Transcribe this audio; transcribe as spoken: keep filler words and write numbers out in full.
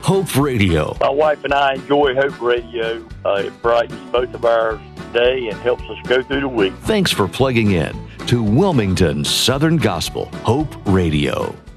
Hope Radio. My wife and I enjoy Hope Radio. Uh, it brightens both of our day and helps us go through the week. Thanks for plugging in to Wilmington Southern Gospel Hope Radio.